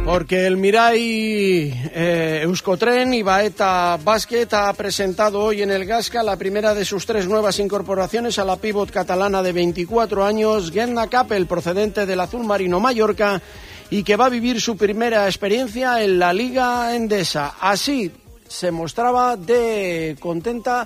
Porque el Mirai Euskotren Ibaeta Basket ha presentado hoy en el Gasca la primera de sus 3 nuevas incorporaciones a la pívot catalana de 24 años, Gedna Capel, procedente del Azul Marino Mallorca, y que va a vivir su primera experiencia en la Liga Endesa. Así se mostraba de contenta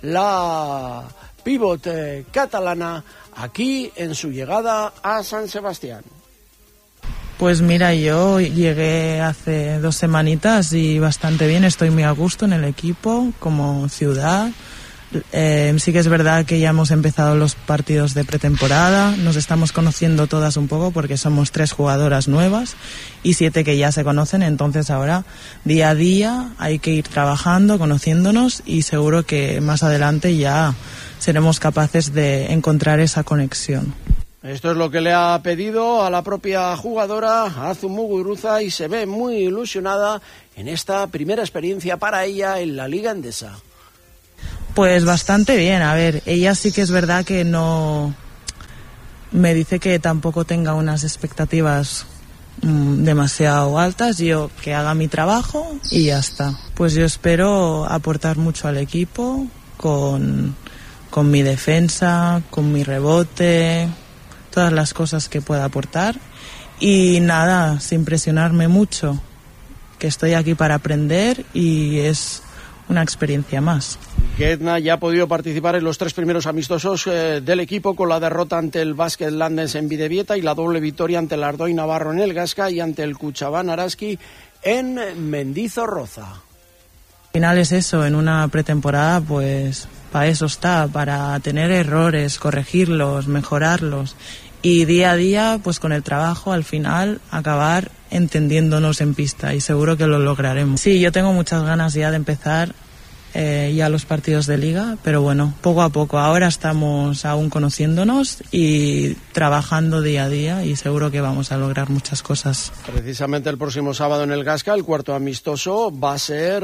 la pívot catalana aquí en su llegada a San Sebastián. Pues mira, yo llegué hace 2 semanitas y bastante bien, estoy muy a gusto en el equipo como ciudad. Sí que es verdad que ya hemos empezado los partidos de pretemporada, nos estamos conociendo todas un poco porque somos 3 jugadoras nuevas y 7 que ya se conocen, entonces ahora día a día hay que ir trabajando, conociéndonos y seguro que más adelante ya seremos capaces de encontrar esa conexión. Esto es lo que le ha pedido a la propia jugadora Azu Muguruza y se ve muy ilusionada en esta primera experiencia para ella en la Liga Endesa. Pues bastante bien, a ver, ella sí que es verdad que no me dice que tampoco tenga unas expectativas demasiado altas, yo que haga mi trabajo y ya está. Pues yo espero aportar mucho al equipo con mi defensa, con mi rebote, todas las cosas que pueda aportar y nada, sin presionarme mucho, que estoy aquí para aprender y es una experiencia más. Gedna ya ha podido participar en los 3 primeros amistosos del equipo con la derrota ante el Basket Landes en Bidebieta y la doble victoria ante el Ardoy Navarro en el Gasca y ante el Cuchabán Araski en Mendizorroza. Al final es eso, en una pretemporada pues para eso está, para tener errores, corregirlos, mejorarlos y día a día pues con el trabajo al final acabar entendiéndonos en pista y seguro que lo lograremos. Sí, yo tengo muchas ganas ya de empezar ya los partidos de liga, pero bueno, poco a poco. Ahora estamos aún conociéndonos y trabajando día a día y seguro que vamos a lograr muchas cosas. Precisamente el próximo sábado en el Gasca, el cuarto amistoso va a ser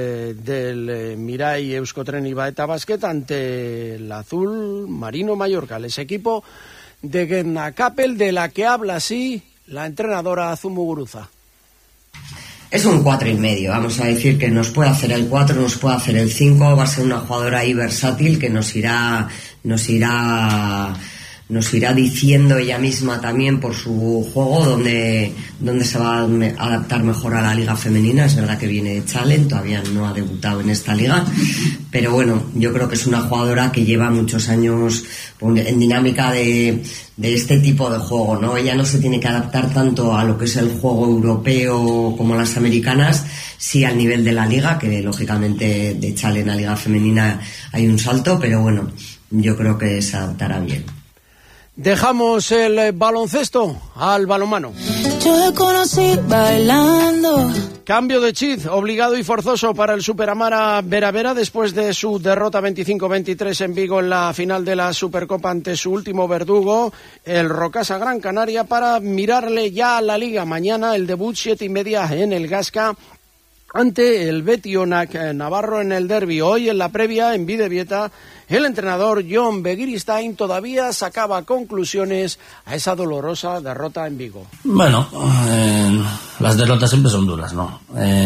del Mirai Euskotren Ibaeta Basket ante el Azul Marino Mallorca, ese equipo de Gedna Capel, de la que habla así la entrenadora Azu Muguruza. Es un 4,5, vamos a decir que nos puede hacer el 4, nos puede hacer el 5, va a ser una jugadora ahí versátil que nos irá diciendo ella misma también por su juego dónde se va a adaptar mejor a la liga femenina. Es verdad que viene de Challenge, todavía no ha debutado en esta liga, pero bueno, yo creo que es una jugadora que lleva muchos años en dinámica de este tipo de juego, ¿no? Ella no se tiene que adaptar tanto a lo que es el juego europeo como las americanas, sí al nivel de la liga, que lógicamente de Challenge a liga femenina hay un salto, pero bueno, yo creo que se adaptará bien. Dejamos el baloncesto al balonmano. Yo te conocí bailando. Cambio de chip obligado y forzoso para el Superamara Vera después de su derrota 25-23 en Vigo en la final de la Supercopa ante su último verdugo, el Rocasa Gran Canaria, para mirarle ya a la Liga. Mañana el debut 7:30 en el Gasca ante el Betionac Navarro en el derbi. Hoy en la previa en Bidebieta el entrenador John Begiristain todavía sacaba conclusiones a esa dolorosa derrota en Vigo. Bueno, las derrotas siempre son duras, ¿no?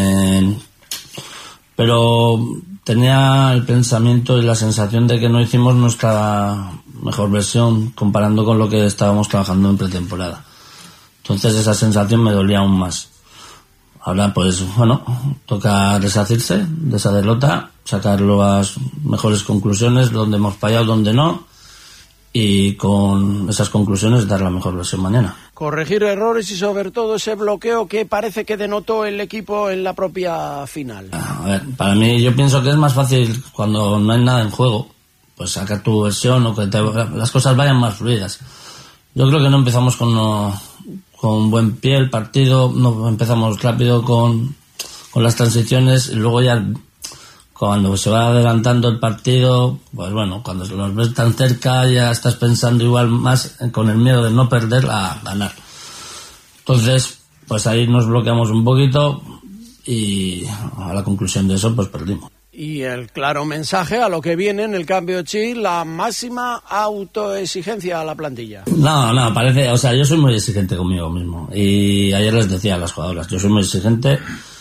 Pero tenía el pensamiento y la sensación de que no hicimos nuestra mejor versión comparando con lo que estábamos trabajando en pretemporada. Entonces esa sensación me dolía aún más. Ahora, pues, bueno, toca deshacerse de esa derrota, sacar las mejores conclusiones, donde hemos fallado, donde no, y con esas conclusiones dar la mejor versión mañana. Corregir errores y sobre todo ese bloqueo que parece que denotó el equipo en la propia final. A ver, para mí yo pienso que es más fácil cuando no hay nada en juego, pues sacar tu versión o que las cosas vayan más fluidas. Yo creo que no empezamos con buen pie el partido, no empezamos rápido con las transiciones y luego ya cuando se va adelantando el partido, pues bueno, cuando los ves tan cerca ya estás pensando igual más con el miedo de no perder a ganar. Entonces, pues ahí nos bloqueamos un poquito y a la conclusión de eso pues perdimos. Y el claro mensaje a lo que viene en el cambio de chip, la máxima autoexigencia a la plantilla. No, parece, o sea, yo soy muy exigente conmigo mismo. Y ayer les decía a las jugadoras, yo soy muy exigente.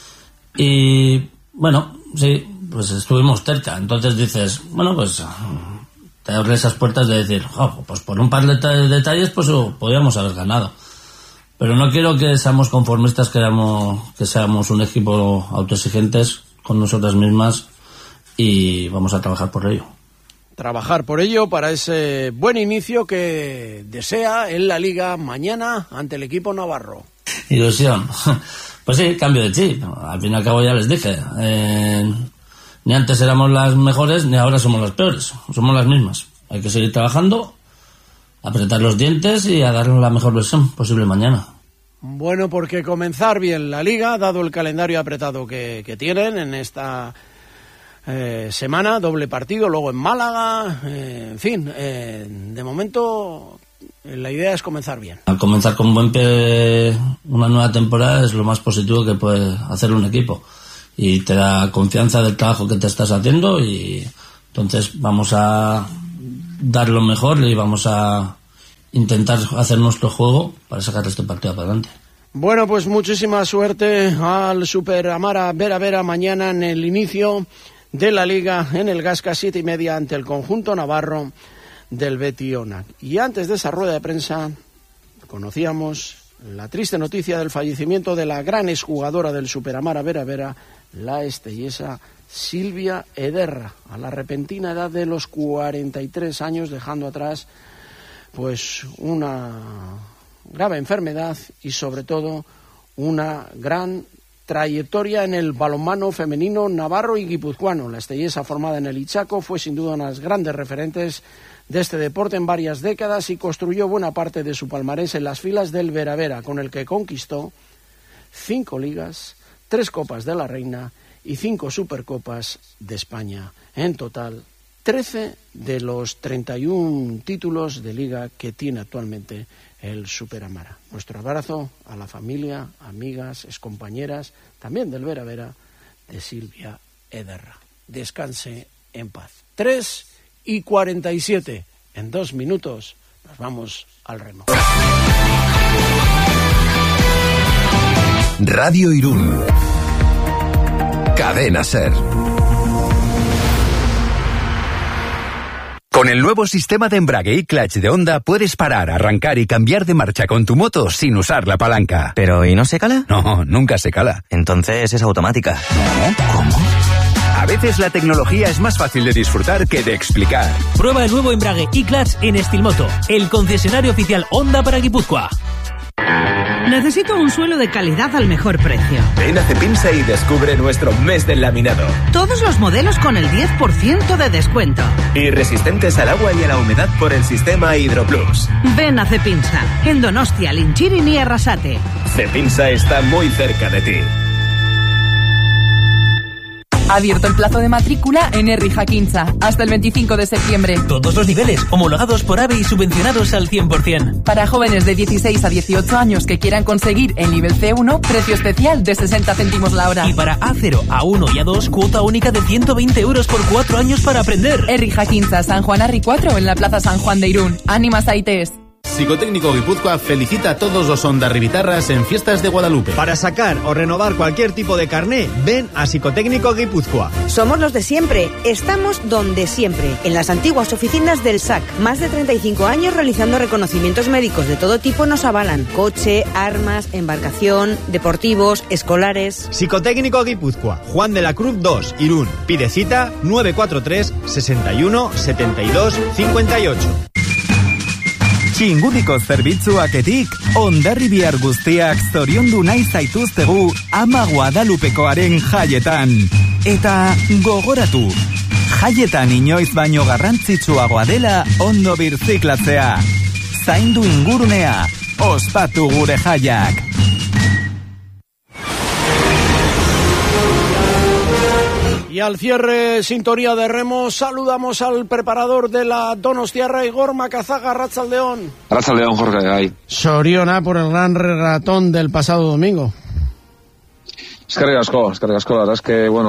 Y bueno, sí, pues estuvimos cerca. Entonces dices, bueno, pues te abre esas puertas de decir, pues por un par de detalles, pues podríamos haber ganado. Pero no quiero que seamos conformistas, que seamos un equipo autoexigentes con nosotras mismas. Y vamos a trabajar por ello. Trabajar por ello para ese buen inicio que desea en la Liga mañana ante el equipo navarro. Ilusión. Pues sí, cambio de chip. Al fin y al cabo ya les dije. Ni antes éramos las mejores, ni ahora somos las peores. Somos las mismas. Hay que seguir trabajando, apretar los dientes y a darle la mejor versión posible mañana. Bueno, porque comenzar bien la Liga, dado el calendario apretado que tienen en esta... semana, doble partido, luego en Málaga, en fin, de momento la idea es comenzar bien. Al comenzar con buen pie una nueva temporada es lo más positivo que puede hacer un equipo y te da confianza del trabajo que te estás haciendo y entonces vamos a dar lo mejor y vamos a intentar hacer nuestro juego para sacar este partido para adelante. Bueno, pues muchísima suerte al Super Amara Vera Vera mañana en el inicio de la Liga en el Gasca 7:30 ante el conjunto navarro del Beti Onak. Y antes de esa rueda de prensa conocíamos la triste noticia del fallecimiento de la gran exjugadora del Superamara Vera Vera, la estellesa Silvia Ederra, a la repentina edad de los 43 años, dejando atrás pues una grave enfermedad y sobre todo una gran trayectoria en el balonmano femenino navarro y guipuzcoano. La estellesa, formada en el Ichaco, fue sin duda una de las grandes referentes de este deporte en varias décadas y construyó buena parte de su palmarés en las filas del Vera Vera, con el que conquistó 5 ligas, 3 Copas de la Reina y 5 Supercopas de España. En total, 13 de los 31 títulos de liga que tiene actualmente el Superamara. Nuestro abrazo a la familia, amigas, excompañeras, también del Vera Vera, de Silvia Ederra. Descanse en paz. 3:47. En 2 minutos nos vamos al remo. Radio Irún. Cadena SER. Con el nuevo sistema de embrague y clutch de Honda puedes parar, arrancar y cambiar de marcha con tu moto sin usar la palanca. ¿Pero y no se cala? No, nunca se cala. Entonces es automática. ¿No? ¿Cómo? A veces la tecnología es más fácil de disfrutar que de explicar. Prueba el nuevo embrague y clutch en Estilmoto, el concesionario oficial Honda para Guipúzcoa. Necesito un suelo de calidad al mejor precio. Ven a Cepinsa y descubre nuestro mes del laminado. Todos los modelos con el 10% de descuento. Y resistentes al agua y a la humedad por el sistema HidroPlus. Ven a Cepinsa, en Donostia, Linchirin y Arrasate. Cepinsa está muy cerca de ti. Abierto el plazo de matrícula en Herri Jaquintza hasta el 25 de septiembre. Todos los niveles, homologados por AVE y subvencionados al 100%. Para jóvenes de 16 a 18 años que quieran conseguir el nivel C1, precio especial de 60 céntimos la hora. Y para A0, A1 y A2, cuota única de 120 euros por 4 años para aprender. Herri Jaquintza, San Juan Arri 4 en la Plaza San Juan de Irún. Ánimas Aites. Psicotécnico Guipúzcoa felicita a todos los ondarribitarras en Fiestas de Guadalupe. Para sacar o renovar cualquier tipo de carné, ven a Psicotécnico Guipúzcoa. Somos los de siempre, estamos donde siempre, en las antiguas oficinas del SAC. Más de 35 años realizando reconocimientos médicos de todo tipo nos avalan. Coche, armas, embarcación, deportivos, escolares. Psicotécnico Guipúzcoa, Juan de la Cruz 2, Irún. Pide cita 943 61 72 58. Txingudiko zerbitzuaketik, Hondarribiar guztiak zoriondu nahi zaituztegu Ama Guadalupekoaren jaietan. Eta gogoratu, jaietan inoiz baino garrantzitsuagoa dela ondo birziklatzea. Zaindu ingurunea, ospatu gure jaiak. Y al cierre, sintonía de remo, saludamos al preparador de la Donostiarra, Igor Macazaga. Arratsaldeon. Arratsaldeon, Jorge Gai. Soriona por el gran regatón del pasado domingo. Eskerrik asko, la verdad es que, bueno,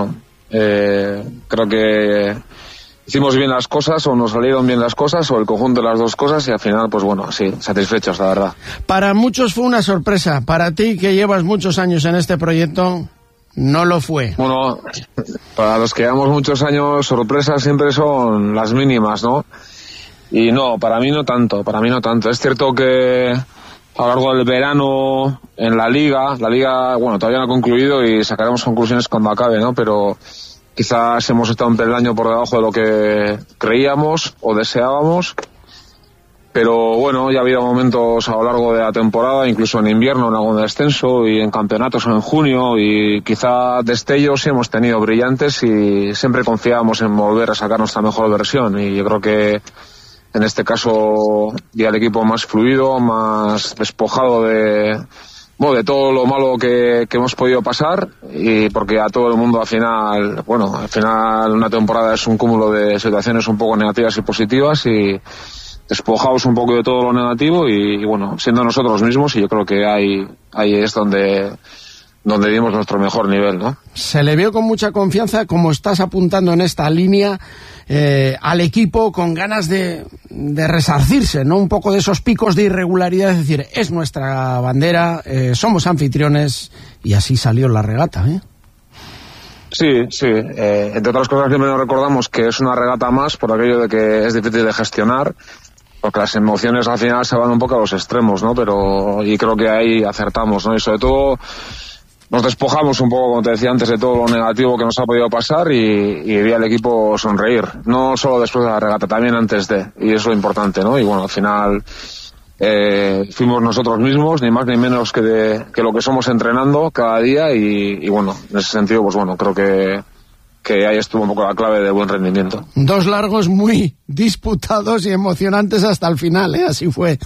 Creo que hicimos bien las cosas, o nos salieron bien las cosas, o el conjunto de las dos cosas, y al final, pues bueno, sí, satisfechos, la verdad. Para muchos fue una sorpresa. Para ti, que llevas muchos años en este proyecto, no lo fue. Bueno, para los que llevamos muchos años, sorpresas siempre son las mínimas, ¿no? Y no, para mí no tanto. Es cierto que a lo largo del verano en la liga, bueno, todavía no ha concluido y sacaremos conclusiones cuando acabe, ¿no? Pero quizás hemos estado un peldaño por debajo de lo que creíamos o deseábamos. Pero bueno, ya ha habido momentos a lo largo de la temporada, incluso en invierno, en algún descenso y en campeonatos en junio, y quizá destellos sí hemos tenido brillantes y siempre confiábamos en volver a sacar nuestra mejor versión, y yo creo que en este caso ya el equipo más fluido, más despojado de todo lo malo que hemos podido pasar, y porque a todo el mundo al final una temporada es un cúmulo de situaciones un poco negativas y positivas, y despojados un poco de todo lo negativo y bueno, siendo nosotros mismos, y yo creo que ahí es donde dimos nuestro mejor nivel, ¿no? Se le vio con mucha confianza, como estás apuntando en esta línea, al equipo con ganas de resarcirse, ¿no? Un poco de esos picos de irregularidad, es decir, es nuestra bandera, somos anfitriones, y así salió la regata, ¿eh? Sí. Entre otras cosas, siempre nos recordamos que es una regata más por aquello de que es difícil de gestionar, porque las emociones al final se van un poco a los extremos, ¿no? Y creo que ahí acertamos, ¿no? Y sobre todo nos despojamos un poco, como te decía antes, de todo lo negativo que nos ha podido pasar, y vi al equipo sonreír, no solo después de la regata, también antes de, y eso es lo importante, ¿no? Y bueno, al final fuimos nosotros mismos, ni más ni menos que lo que somos entrenando cada día, y bueno, en ese sentido, pues bueno, creo que ahí estuvo un poco la clave de buen rendimiento. 2 largos muy disputados y emocionantes hasta el final, así fue.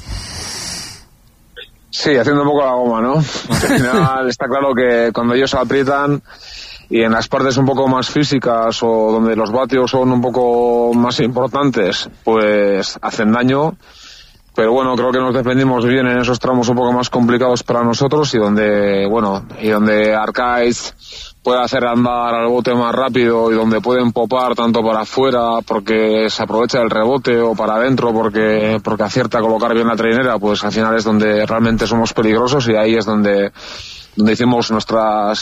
Sí, haciendo un poco la goma, ¿no? Al final está claro que cuando ellos aprietan, y en las partes un poco más físicas o donde los vatios son un poco más importantes, pues hacen daño. Pero bueno, creo que nos defendimos bien en esos tramos un poco más complicados para nosotros, y donde Arcaiz puede hacer andar al bote más rápido, y donde pueden popar tanto para afuera porque se aprovecha del rebote, o para adentro porque acierta a colocar bien la trainera, pues al final es donde realmente somos peligrosos, y ahí es donde hicimos nuestra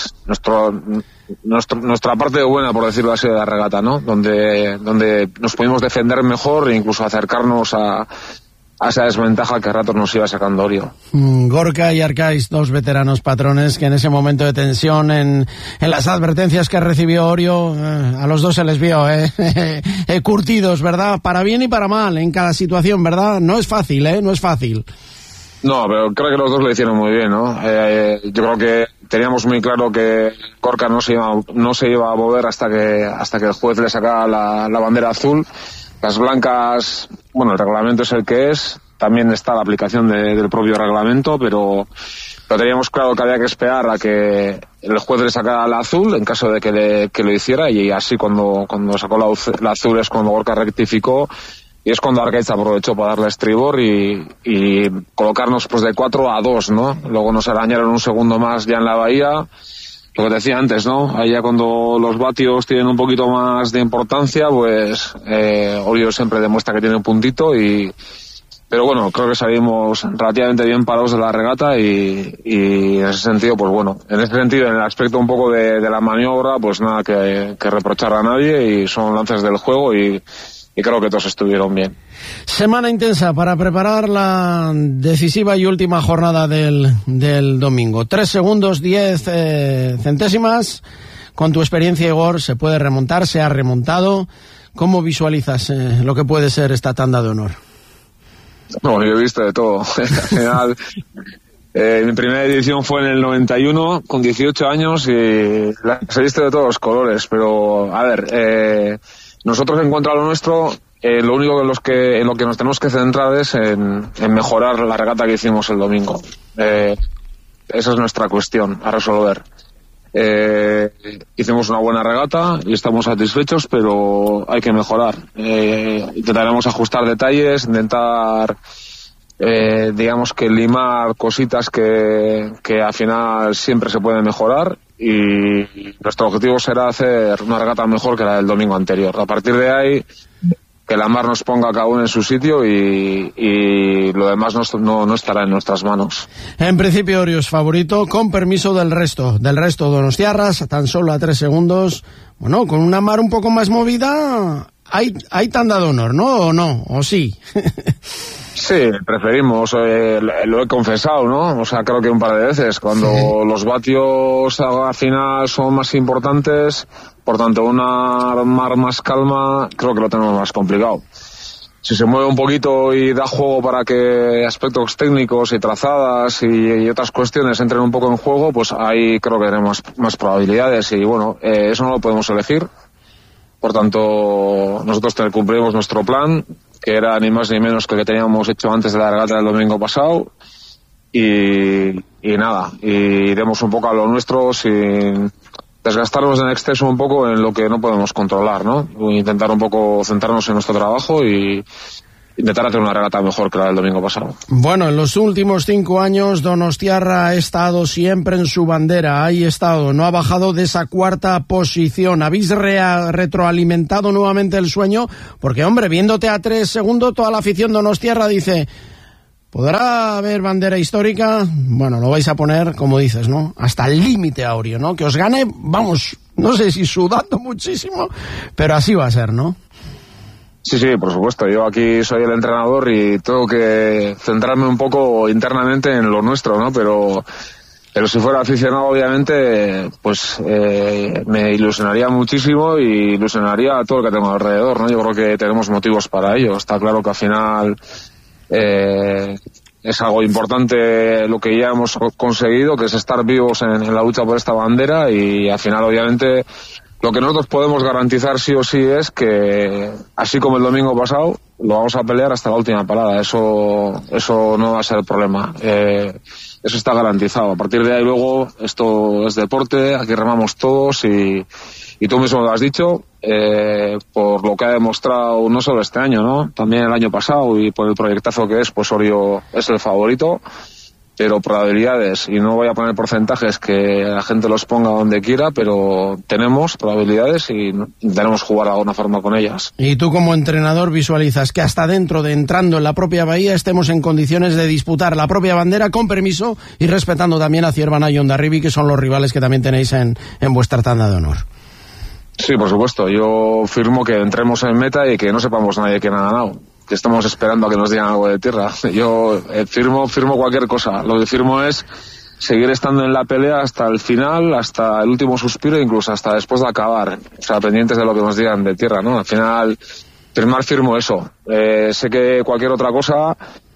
parte buena, por decirlo así, de la regata, ¿no? Donde nos pudimos defender mejor e incluso acercarnos a esa desventaja que a ratos nos iba sacando Orio. Gorka y Arcaiz, 2 veteranos patrones que en ese momento de tensión, en las advertencias que recibió Orio, a los dos se les vio curtidos, ¿verdad? Para bien y para mal en cada situación, ¿verdad? No es fácil, no es fácil. No, pero creo que los dos lo hicieron muy bien, ¿no? Yo creo que teníamos muy claro que Gorka no se iba a mover hasta que el juez le sacara la bandera azul. Las blancas, bueno, el reglamento es el que es, también está la aplicación del propio reglamento, pero teníamos claro que había que esperar a que el juez le sacara la azul en caso de que lo hiciera, y así cuando sacó la azul es cuando Gorka rectificó, y es cuando Arcaiz aprovechó para darle estribor y colocarnos pues de 4-2, ¿no? Luego nos arañaron un segundo más ya en la bahía. Lo que te decía antes, ¿no? Ahí ya cuando los vatios tienen un poquito más de importancia, pues Orio siempre demuestra que tiene un puntito, pero bueno, creo que salimos relativamente bien parados de la regata, y en ese sentido, pues bueno, en el aspecto un poco de la maniobra, pues nada que reprochar a nadie, y son lances del juego, y creo que todos estuvieron bien. Semana intensa para preparar la decisiva y última jornada del domingo. 3 segundos 10 centésimas. Con tu experiencia, Igor, ¿se puede remontar? ¿Se ha remontado? ¿Cómo visualizas lo que puede ser esta tanda de honor? Bueno, yo he visto de todo. Al final, mi primera edición fue en el 91, con 18 años, y las he visto de todos los colores. Pero, a ver, nosotros en cuanto a lo nuestro, lo único en lo que nos tenemos que centrar es en mejorar la regata que hicimos el domingo. Esa es nuestra cuestión a resolver. Hicimos una buena regata y estamos satisfechos, pero hay que mejorar. Intentaremos ajustar detalles, intentar digamos que limar cositas que al final siempre se pueden mejorar, y nuestro objetivo será hacer una regata mejor que la del domingo anterior. A partir de ahí, que la mar nos ponga cada uno en su sitio y lo demás no estará en nuestras manos. En principio Orio es favorito, con permiso del resto donostiarras, tan solo a 3 segundos. Bueno, con una mar un poco más movida, hay tanda de honor, ¿no? ¿O no? ¿O sí? Sí, preferimos, lo he confesado, ¿no? O sea, creo que un par de veces, cuando los vatios al final son más importantes, por tanto una mar más calma, creo que lo tenemos más complicado. Si se mueve un poquito y da juego para que aspectos técnicos y trazadas y otras cuestiones entren un poco en juego, pues ahí creo que tenemos más probabilidades, y bueno, eso no lo podemos elegir. Por tanto, nosotros cumplimos nuestro plan, que era ni más ni menos que el que teníamos hecho antes de la regata del domingo pasado, y nada, y iremos un poco a lo nuestro sin desgastarnos en exceso un poco en lo que no podemos controlar, ¿no? Intentar un poco centrarnos en nuestro trabajo y intentar hacer una regata mejor que la del domingo pasado. Bueno, en los últimos 5 años Donostiarra ha estado siempre en su bandera, ahí ha estado, no ha bajado de esa 4ª posición. Habéis retroalimentado nuevamente el sueño, porque hombre, viéndote a 3 segundos, toda la afición Donostiarra dice, ¿podrá haber bandera histórica? Bueno, lo vais a poner, como dices, ¿no? Hasta el límite, Aureo, ¿no? Que os gane, vamos, no sé si sudando muchísimo, pero así va a ser, ¿no? Sí, por supuesto. Yo aquí soy el entrenador y tengo que centrarme un poco internamente en lo nuestro, ¿no? Pero si fuera aficionado, obviamente, pues me ilusionaría muchísimo y ilusionaría a todo lo que tengo alrededor, ¿no? Yo creo que tenemos motivos para ello. Está claro que al final es algo importante lo que ya hemos conseguido, que es estar vivos en la lucha por esta bandera, y al final, obviamente, lo que nosotros podemos garantizar sí o sí es que, así como el domingo pasado, lo vamos a pelear hasta la última parada. Eso no va a ser el problema. Eso está garantizado. A partir de ahí luego, esto es deporte, aquí remamos todos y tú mismo lo has dicho, por lo que ha demostrado no solo este año, ¿no? También el año pasado, y por el proyectazo que es, pues Orio es el favorito. Pero probabilidades, y no voy a poner porcentajes que la gente los ponga donde quiera, pero tenemos probabilidades y tenemos que jugar de alguna forma con ellas. Y tú como entrenador visualizas que hasta entrando en la propia bahía, estemos en condiciones de disputar la propia bandera con permiso y respetando también a Ciervana y Hondarribia, que son los rivales que también tenéis en vuestra tanda de honor. Sí, por supuesto. Yo firmo que entremos en meta y que no sepamos nadie quién ha ganado, que estamos esperando a que nos digan algo de tierra. Yo firmo cualquier cosa. Lo que firmo es seguir estando en la pelea hasta el final, hasta el último suspiro, incluso hasta después de acabar. O sea, pendientes de lo que nos digan de tierra, ¿no? Al final, firmo eso. Sé que cualquier otra cosa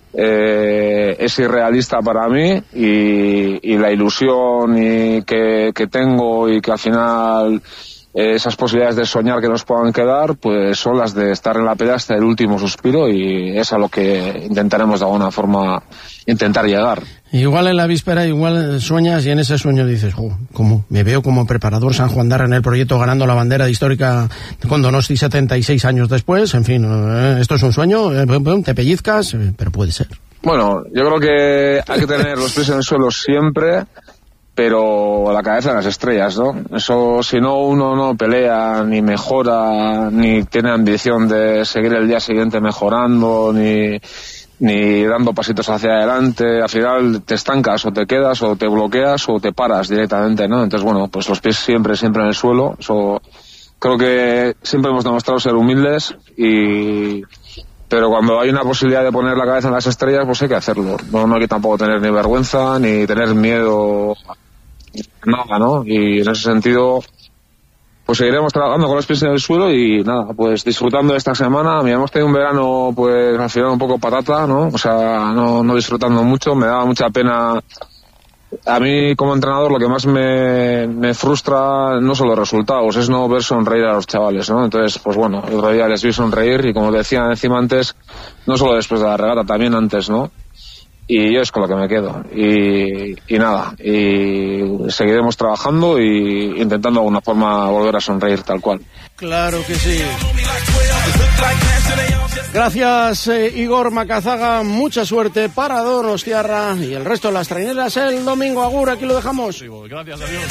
es irrealista para mí, y la ilusión que tengo, y que al final esas posibilidades de soñar que nos puedan quedar, pues son las de estar en la pelea hasta el último suspiro, y es a lo que intentaremos de alguna forma intentar llegar. Igual en la víspera, igual sueñas, y en ese sueño dices, ¿cómo? Me veo como preparador sanjuandarra en el proyecto ganando la bandera histórica con Donosti 76 años después. En fin, esto es un sueño, te pellizcas, pero puede ser. Bueno, yo creo que hay que tener los pies en el suelo siempre, pero la cabeza en las estrellas, ¿no? Eso, si no, uno no pelea, ni mejora, ni tiene ambición de seguir el día siguiente mejorando, ni dando pasitos hacia adelante. Al final te estancas, o te quedas, o te bloqueas, o te paras directamente, ¿no? Entonces, bueno, pues los pies siempre en el suelo. Eso, creo que siempre hemos demostrado ser humildes, pero cuando hay una posibilidad de poner la cabeza en las estrellas, pues hay que hacerlo. No hay que tampoco tener ni vergüenza, ni tener miedo, nada, ¿no? Y en ese sentido, pues seguiremos trabajando con los pies en el suelo y nada, pues disfrutando de esta semana. Hemos tenido un verano, pues al final un poco patata, ¿no? O sea, no disfrutando mucho. Me daba mucha pena. A mí, como entrenador, lo que más me frustra no son los resultados, es no ver sonreír a los chavales, ¿no? Entonces, pues bueno, el otro día les vi sonreír, y como decía encima antes, no solo después de la regata, también antes, ¿no? y yo es con lo que me quedo. Y nada, y seguiremos trabajando y intentando de alguna forma volver a sonreír tal cual. Claro que sí. Gracias, Igor Macazaga. Mucha suerte para Donostiarra y el resto de las traineras el domingo. Agur, aquí lo dejamos. Gracias, adiós.